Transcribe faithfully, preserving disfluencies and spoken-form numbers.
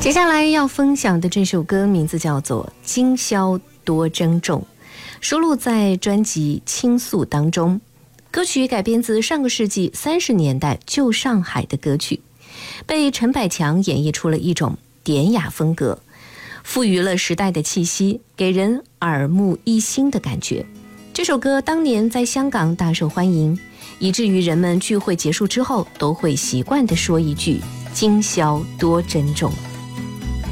接下来要分享的这首歌名字叫做《今宵多珍重》，收录在专辑《倾诉》当中。歌曲改编自上个世纪三十年代旧上海的歌曲，被陈百强演绎出了一种典雅风格，赋予了时代的气息，给人耳目一新的感觉。这首歌当年在香港大受欢迎，以至于人们聚会结束之后都会习惯地说一句：今宵多珍重。